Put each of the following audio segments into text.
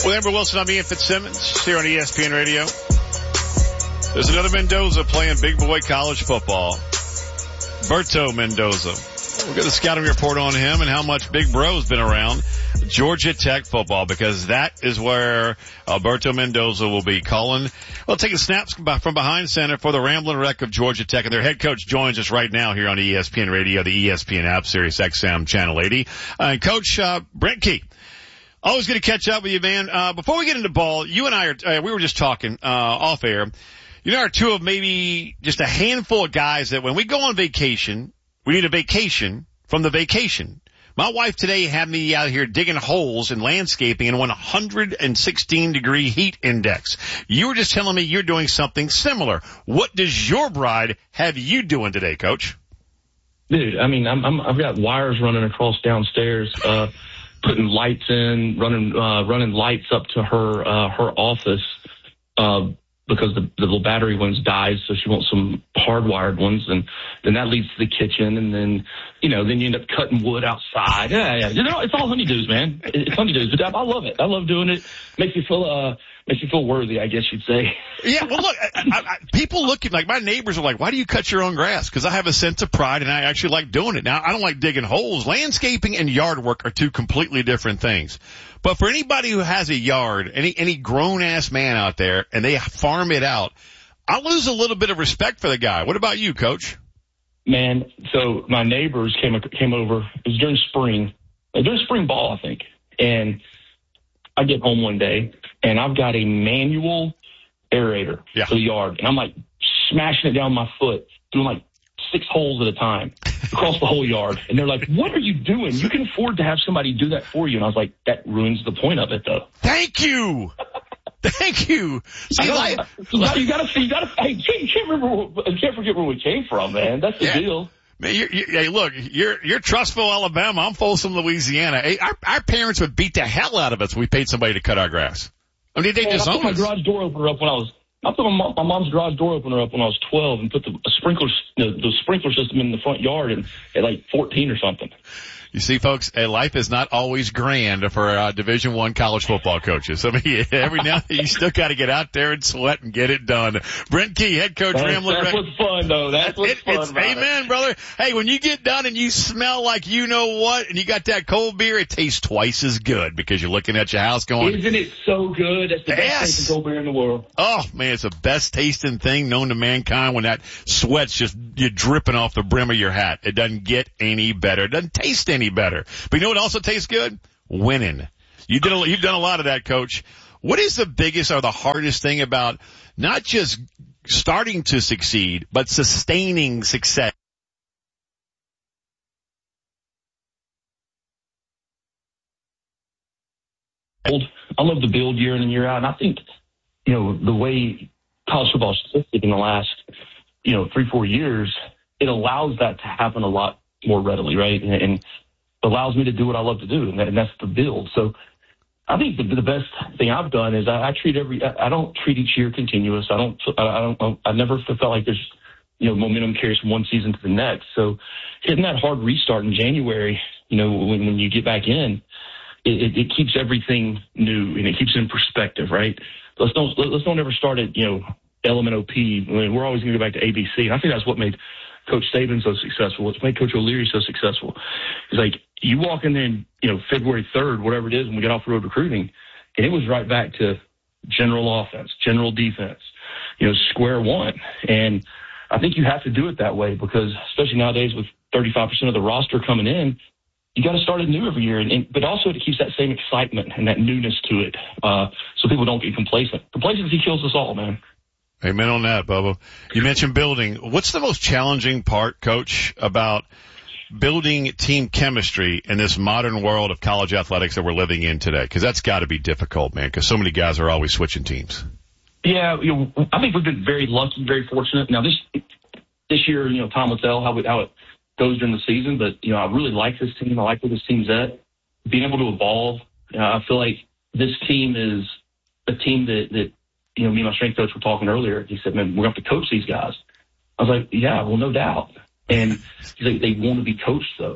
With Amber Wilson, I'm Ian Fitzsimmons here on ESPN Radio. There's another Mendoza playing big boy college football. Berto Mendoza. We're going to scouting report on him and how much Big Bro's been around Georgia Tech football, because that is where Alberto Mendoza will be calling. Well, taking snaps from behind center for the Ramblin' Wreck of Georgia Tech, and their head coach joins us right now here on ESPN Radio, the ESPN app, Sirius XM Channel 80. And Coach Brent Key, always going to catch up with you, man. Before we get into ball, you and I we were just talking off air. You know, are two of maybe just a handful of guys that when we go on vacation, we need a vacation from the vacation. My wife today had me out here digging holes in landscaping in 116-degree heat index. You were just telling me you're doing something similar. What does your bride have you doing today, Coach? Dude, I mean, I've got wires running across downstairs, putting lights in, running lights up to her office, because the little battery ones died, so she wants some hardwired ones, and then that leads to the kitchen, and then you end up cutting wood outside. Yeah. You know, it's all honeydews, man. It's honeydews, but I love it. I love doing it. Makes you feel worthy, I guess you'd say. Yeah, well, look, people look at, like, my neighbors are like, why do you cut your own grass? Because I have a sense of pride, and I actually like doing it. Now, I don't like digging holes. Landscaping and yard work are two completely different things. But for anybody who has a yard, any grown-ass man out there, and they farm it out, I lose a little bit of respect for the guy. What about you, Coach? Man, so my neighbors came over. It was during spring ball, I think. And I get home one day, and I've got a manual aerator for the yard. And I'm, like, smashing it down my foot, doing, like, 6 holes at a time across the whole yard. And they're like, what are you doing? You can afford to have somebody do that for you. And I was like, that ruins the point of it, though. Thank you. Thank you. See, you gotta, hey, you can't forget where we came from, man. That's the deal. Man, hey, look, you're Trussville, Alabama. I'm Folsom, Louisiana. Hey, our parents would beat the hell out of us if we paid somebody to cut our grass. I mean, they just own us. I put my garage door opener up I put my mom's garage door opener up when I was 12 and put the sprinkler system in the front yard at like 14 or something. You see, folks, life is not always grand for Division I college football coaches. I mean, every now and then you still got to get out there and sweat and get it done. Brent Key, head coach, Ramblin' Wreck. That's what's fun, though. That's what's fun. Amen, brother. Hey, when you get done and you smell like you know what, and you got that cold beer, it tastes twice as good because you're looking at your house going, isn't it so good? That's the best tasting cold beer in the world. Oh, man, it's the best tasting thing known to mankind when that sweat's just you're dripping off the brim of your hat. It doesn't get any better. It doesn't taste any better. But you know what also tastes good? Winning. You've done a lot of that, Coach. What is the biggest or the hardest thing about not just starting to succeed, but sustaining success? I love to build year in and year out, and I think, the way college football is shifted in the last, 3-4 years, it allows that to happen a lot more readily, right? And allows me to do what I love to do, and that's the build. So I think the best thing I've done is I don't treat each year continuous. I never felt like there's, momentum carries from one season to the next. So hitting that hard restart in January, when you get back in, it keeps everything new and it keeps it in perspective, right? Let's don't ever start at, element OP. We're always going to go back to ABC. And I think that's what made Coach Saban so successful. What's made Coach O'Leary so successful is like you walk in there in, February 3rd, whatever it is, when we get off the road recruiting, and it was right back to general offense, general defense, square one. And I think you have to do it that way because especially nowadays with 35% of the roster coming in, you got to start it new every year. But also it keeps that same excitement and that newness to it so people don't get complacent. Complacency kills us all, man. Amen on that, Bubba. You mentioned building. What's the most challenging part, Coach, about building team chemistry in this modern world of college athletics that we're living in today? Because that's got to be difficult, man, because so many guys are always switching teams. Yeah, I think we've been very lucky, very fortunate. Now, this year, time will tell how it goes during the season, but, I really like this team. I like where this team's at. Being able to evolve, I feel like this team is a team that me and my strength coach were talking earlier. He said, man, we're going to have to coach these guys. I was like, yeah, well, no doubt. And he's like, they want to be coached, though.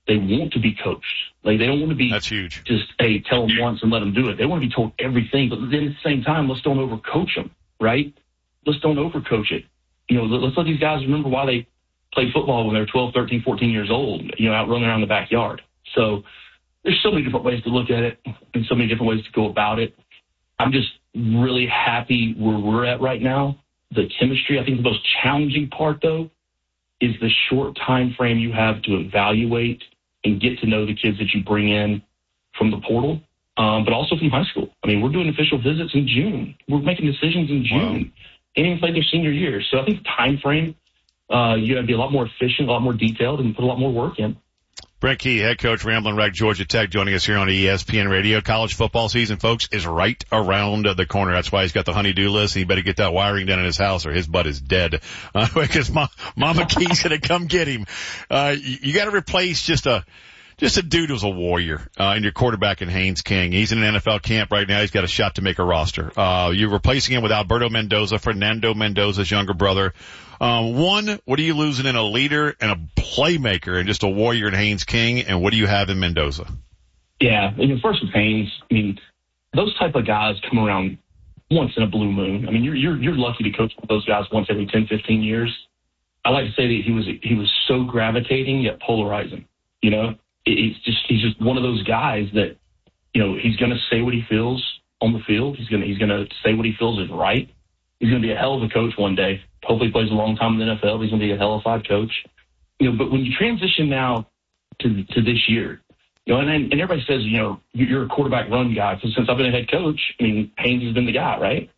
They want to be coached. Like, they don't want to be That's huge. Just, hey, tell them once and let them do it. They want to be told everything, but then at the same time, let's don't overcoach them, right? Let's don't overcoach it. Let's let these guys remember why they play football when they're 12, 13, 14 years old, out running around the backyard. So there's so many different ways to look at it and so many different ways to go about it. I'm just really happy where we're at right now. The chemistry, I think the most challenging part, though, is the short time frame you have to evaluate and get to know the kids that you bring in from the portal, but also from high school. I mean, we're doing official visits in June. We're making decisions in June. Wow. They didn't even play their senior year. So I think the time frame, you got to be a lot more efficient, a lot more detailed, and put a lot more work in. Brent Key, head coach, Ramblin' Wreck, Georgia Tech, joining us here on ESPN Radio. College football season, folks, is right around the corner. That's why he's got the honey-do list. He better get that wiring done in his house or his butt is dead. Because Mama Key's going to come get him. You got to replace just a dude who's a warrior, in your quarterback in Haynes King. He's in an NFL camp right now. He's got a shot to make a roster. You're replacing him with Alberto Mendoza, Fernando Mendoza's younger brother. One, what are you losing in a leader and a playmaker and just a warrior in Haynes King? And what do you have in Mendoza? Yeah. First with Haynes, those type of guys come around once in a blue moon. You're lucky to coach with those guys once every 10, 15 years. I like to say that he was so gravitating yet polarizing. He's just one of those guys that, he's going to say what he feels on the field. He's going to say what he feels is right. He's going to be a hell of a coach one day. Hopefully he plays a long time in the NFL. He's going to be a hell of a coach. But when you transition now to this year, and everybody says, you're a quarterback run guy. So since I've been a head coach, Haynes has been the guy, right?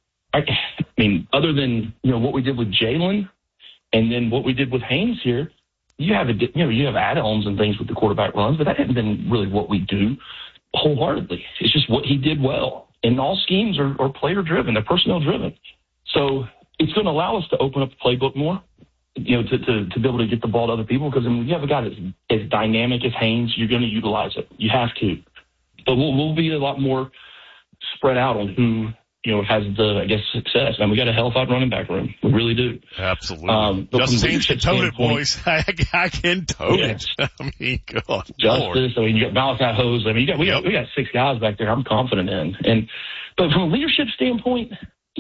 Other than, what we did with Jalen and then what we did with Haynes here, you have add-ons and things with the quarterback runs, but that hasn't been really what we do wholeheartedly. It's just what he did well. And all schemes are player-driven. They're personnel-driven. So it's going to allow us to open up the playbook more, to be able to get the ball to other people. Because when you have a guy that's as dynamic as Haynes, you're going to utilize it. You have to. But we'll be a lot more spread out on who, has the, success. And we got a hell-of-a running back room. We really do. Absolutely. Justice Haynes can tote it, boys. I can tote it. God, Justice. Lord. You got Malachi Hose. We got 6 guys back there I'm confident in. But from a leadership standpoint,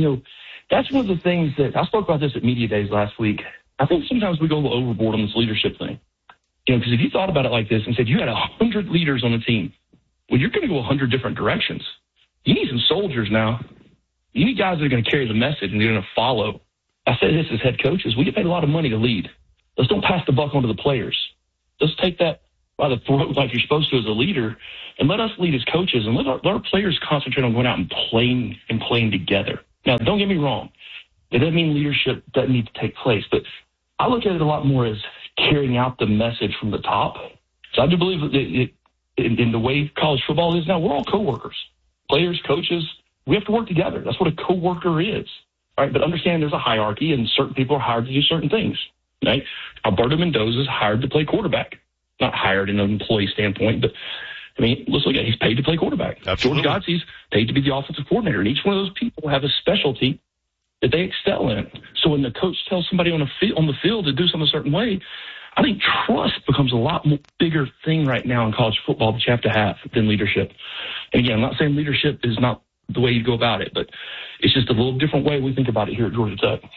that's one of the things that I spoke about this at Media Days last week. I think sometimes we go a little overboard on this leadership thing. Because if you thought about it like this and said you had 100 leaders on a team, well, you're going to go 100 different directions. You need some soldiers now. You need guys that are going to carry the message and they're going to follow. I say this as head coaches. We get paid a lot of money to lead. Let's don't pass the buck on to the players. Let's take that by the throat like you're supposed to as a leader and let us lead as coaches and let our players concentrate on going out and playing together. Now, don't get me wrong. It doesn't mean leadership doesn't need to take place, but I look at it a lot more as carrying out the message from the top. So I do believe that in the way college football is now, we're all coworkers, players, coaches. We have to work together. That's what a coworker is. All right, but understand there's a hierarchy, and certain people are hired to do certain things. Right? Alberto Mendoza is hired to play quarterback, not hired in an employee standpoint, but let's look at it. He's paid to play quarterback. Absolutely. George Godsey's paid to be the offensive coordinator, and each one of those people have a specialty that they excel in. So when the coach tells somebody on the field to do something a certain way, I think trust becomes a lot more bigger thing right now in college football that you have to have than leadership. And again, I'm not saying leadership is not the way you go about it, but it's just a little different way we think about it here at Georgia Tech.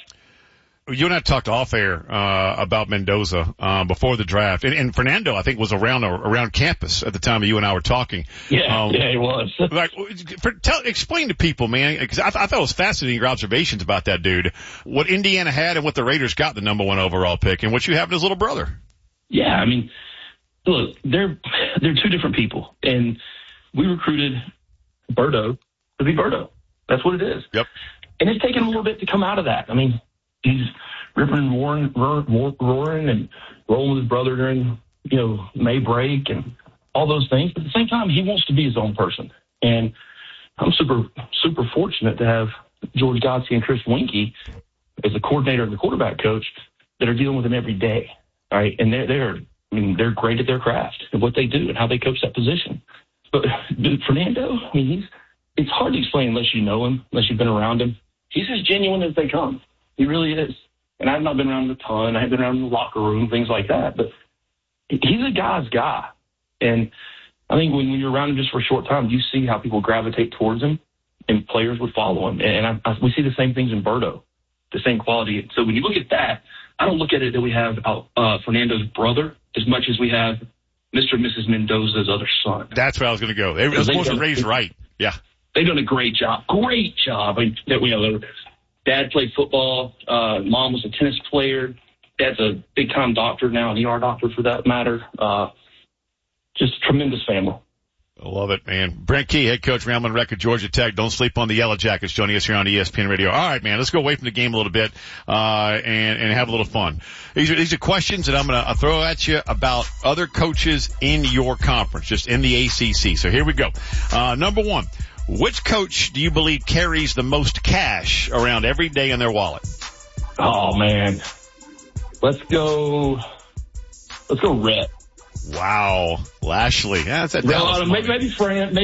You and I talked off air about Mendoza before the draft, and Fernando, I think, was around campus at the time that you and I were talking. Yeah, he was. Explain to people, man, because I thought it was fascinating your observations about that dude. What Indiana had and what the Raiders got the number 1 overall pick, and what you have in his little brother. Yeah, look, they're 2 different people, and we recruited Berto to be Berto. That's what it is. Yep. And it's taken a little bit to come out of that. He's ripping and roaring and rolling with his brother during, May break and all those things. But at the same time, he wants to be his own person. And I'm super, super fortunate to have George Godsey and Chris Winkie as the coordinator and the quarterback coach that are dealing with him every day. All right. And they're great at their craft and what they do and how they coach that position. But Fernando, it's hard to explain unless you know him, unless you've been around him. He's as genuine as they come. He really is. And I've not been around him a ton. I haven't been around in the locker room, things like that. But he's a guy's guy. And I think when you're around him just for a short time, you see how people gravitate towards him, and players would follow him. And we see the same things in Berto, the same quality. So when you look at that, I don't look at it that we have Fernando's brother as much as we have Mr. and Mrs. Mendoza's other son. That's where I was going to go. They were supposed to raise right. Yeah. They've done a great job. Great job. I mean, their dad played football. Mom was a tennis player. Dad's a big-time doctor now, an ER doctor for that matter. Just tremendous family. I love it, man. Brent Key, head coach, Ramblin' Wreck at Georgia Tech. Don't sleep on the Yellow Jackets, joining us here on ESPN Radio. All right, man, let's go away from the game a little bit, and have a little fun. These are questions that I'm going to throw at you about other coaches in your conference, just in the ACC. So here we go. Number one, which coach do you believe carries the most cash around every day in their wallet? Oh, man. Let's go Rhett. Wow. Lashley. Yeah, that's no, maybe Fran.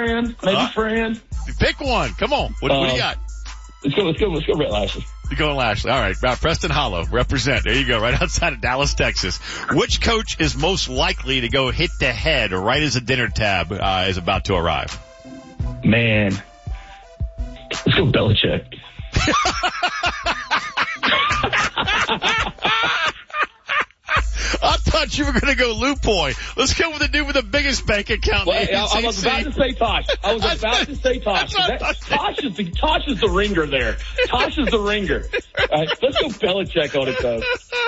Pick one. Come on. What do you got? Let's go Rhett Lashley. You're going Lashley. All right. Preston Hollow. Represent. There you go. Right outside of Dallas, Texas. Which coach is most likely to go hit the head right as the dinner tab is about to arrive? Man. Let's go Belichick. I thought you were going to go Lupoy. Let's go with the dude with the biggest bank account. Well, I was about to say Tosh. Tosh is the ringer there. Tosh is the ringer. Let's go Belichick on it, though.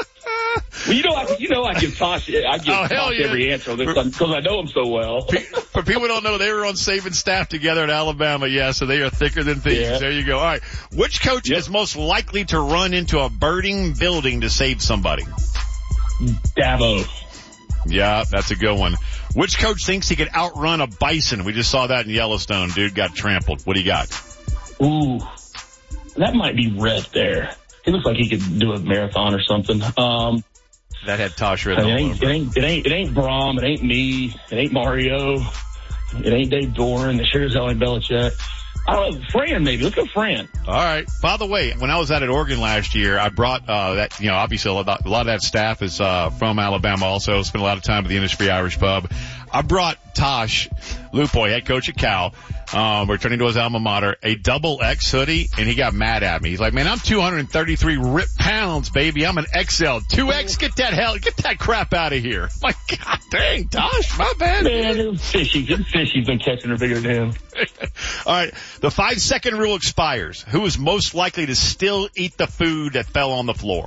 Well, I give Tosh every answer on this because I know him so well. For people who don't know, they were on Saban staff together at Alabama, so they are thicker than thieves. Yeah. There you go. All right. Which coach is most likely to run into a burning building to save somebody? Dabo. Yeah, that's a good one. Which coach thinks he could outrun a bison? We just saw that in Yellowstone. Dude got trampled. What do you got? Ooh, that might be Rhett there. He looks like he could do a marathon or something. That had Tosh written all over. It ain't Brom. It ain't me. It ain't Mario. It ain't Dave Doran. It sure as hell ain't Belichick. I don't know, Fran maybe. Let's go Fran. All right. By the way, when I was out at Oregon last year, I brought obviously a lot of that staff is from Alabama also. Spent a lot of time at the Industry Irish Pub. I brought Tosh Lupoy, head coach at Cal, returning to his alma mater, a double X hoodie, and he got mad at me. He's like, man, I'm 233 pounds, baby. I'm an XL. 2X, get that crap out of here. I'm like, God dang, Tosh, my bad. Man, it was fishy. Good fishy's been catching her bigger than him. All right. The 5-second rule expires. Who is most likely to still eat the food that fell on the floor?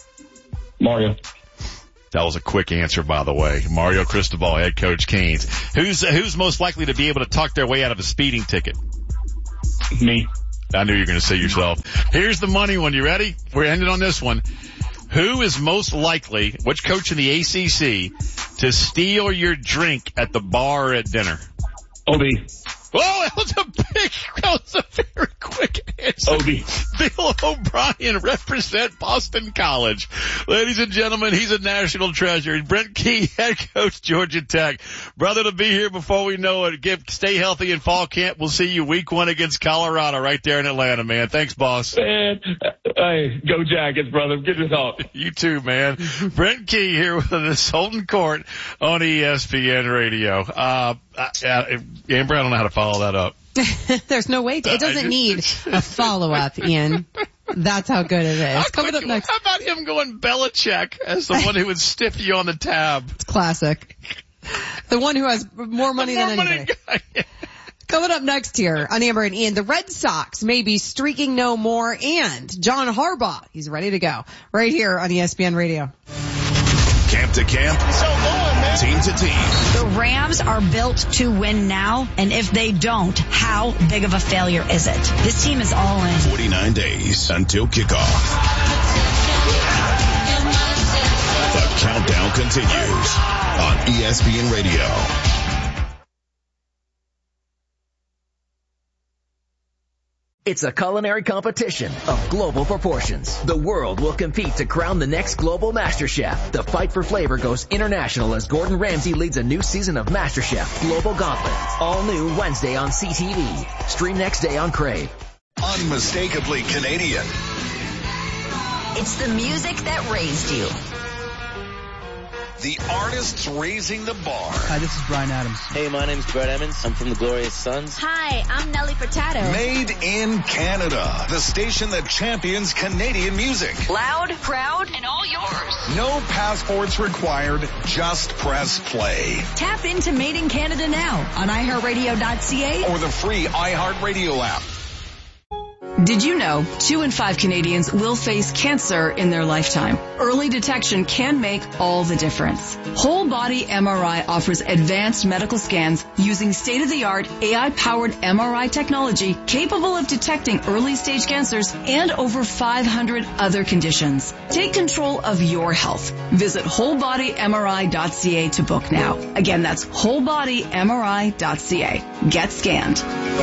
Mario. That was a quick answer, by the way. Mario Cristobal, head coach Canes. Who's most likely to be able to talk their way out of a speeding ticket? Me. I knew you were going to say yourself. Here's the money one. You ready? We're ending on this one. Who is most likely, which coach in the ACC, to steal your drink at the bar at dinner? Obi. Oh, that was a very quick answer. Obi. Bill O'Brien, represent Boston College. Ladies and gentlemen, he's a national treasure. Brent Key, head coach, Georgia Tech. Brother, to be here before we know it. Stay healthy in fall camp. We'll see you week 1 against Colorado right there in Atlanta, man. Thanks, boss. Man, hey, go Jackets, brother. Good to talk. You too, man. Brent Key here with us, Holton Court on ESPN Radio. Amber, I don't know how to follow that up. There's no way to. It doesn't need a follow-up, Ian. That's how good it is. Coming up next. How about him going Belichick as the one who would stiff you on the tab? It's classic. The one who has more money than anybody. Coming up next here on Amber and Ian, the Red Sox may be streaking no more, and John Harbaugh, he's ready to go. Right here on ESPN Radio. Camp to camp, team to team. The Rams are built to win now, and if they don't, how big of a failure is it? This team is all in. 49 days until kickoff. The countdown continues on ESPN Radio. It's a culinary competition of global proportions. The world will compete to crown the next global Master Chef. The fight for flavor goes international as Gordon Ramsay leads a new season of Master Chef Global Gauntlet. All new Wednesday on CTV. Stream next day on Crave. Unmistakably Canadian. It's the music that raised you. The artists raising the bar. Hi, this is Bryan Adams. Hey, my name's Brett Emmons. I'm from the Glorious Sons. Hi, I'm Nelly Furtado. Made in Canada. The station that champions Canadian music. Loud, proud, and all yours. No passports required. Just press play. Tap into Made in Canada now on iHeartRadio.ca Or the free iHeartRadio app. Did you know 2 in 5 Canadians will face cancer in their lifetime? Early detection can make all the difference. Whole Body MRI offers advanced medical scans using state-of-the-art AI-powered MRI technology capable of detecting early-stage cancers and over 500 other conditions. Take control of your health. Visit wholebodymri.ca to book now. Again, that's wholebodymri.ca. Get scanned.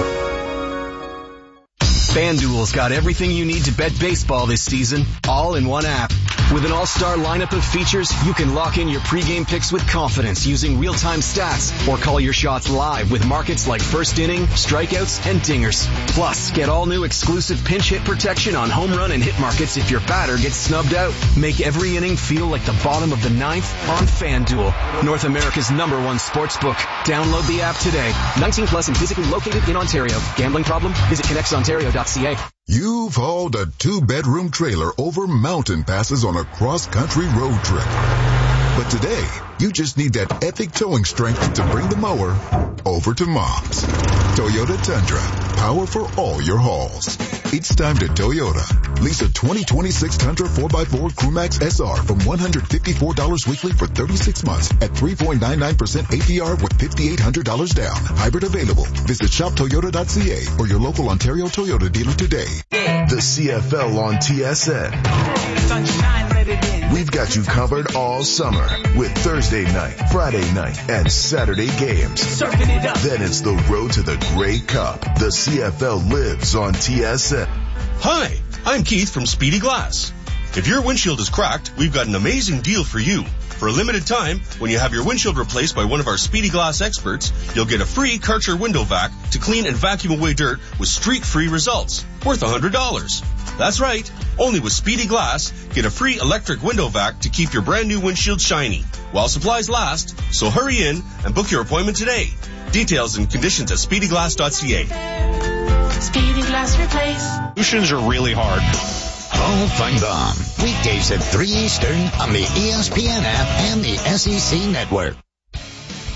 FanDuel's got everything you need to bet baseball this season, all in one app. With an all-star lineup of features, you can lock in your pregame picks with confidence using real-time stats or call your shots live with markets like first inning, strikeouts, and dingers. Plus, get all new exclusive pinch hit protection on home run and hit markets if your batter gets snubbed out. Make every inning feel like the bottom of the ninth on FanDuel, North America's #1 sportsbook. Download the app today. 19 plus and physically located in Ontario. Gambling problem? Visit connectsontario.ca. You've hauled a 2-bedroom trailer over mountain passes on a cross-country road trip. But today, you just need that epic towing strength to bring the mower over to Mom's. Toyota Tundra, power for all your hauls. It's time to Toyota. Lease a 2026 Tundra 4x4 Crewmax SR from $154 weekly for 36 months at 3.99% APR with $5,800 down. Hybrid available. Visit shoptoyota.ca or your local Ontario Toyota dealer today. The CFL on TSN. We've got you covered all summer with Thursday night, Friday night, and Saturday games. Then it's the road to the Grey Cup. The CFL lives on TSN. Hi, I'm Keith from Speedy Glass. If your windshield is cracked, we've got an amazing deal for you. For a limited time, when you have your windshield replaced by one of our Speedy Glass experts, you'll get a free Karcher window vac to clean and vacuum away dirt with streak-free results, worth $100. That's right. Only with Speedy Glass, get a free electric window vac to keep your brand new windshield shiny while supplies last. So hurry in and book your appointment today. Details and conditions at speedyglass.ca. Speedy Glass Replace. Solutions are really hard. Paul Feinbaum. Weekdays at 3 Eastern on the ESPN app and the SEC Network.